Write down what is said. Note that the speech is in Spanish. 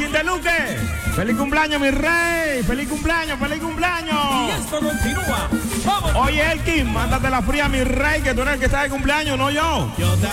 de Luque. ¡Feliz cumpleaños, mi rey! ¡Feliz cumpleaños, feliz cumpleaños! Y esto continúa. ¡Vamos! Oye, Elkin, mándate la fría, mi rey, que tú eres el que está de cumpleaños, no yo.